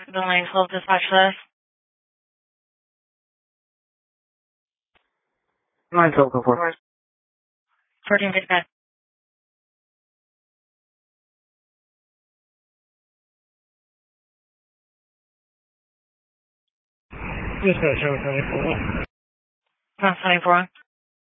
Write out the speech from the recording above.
The lane 12 dispatch this. 912, go for it. 14 feedback. Dispatch, 724. 124.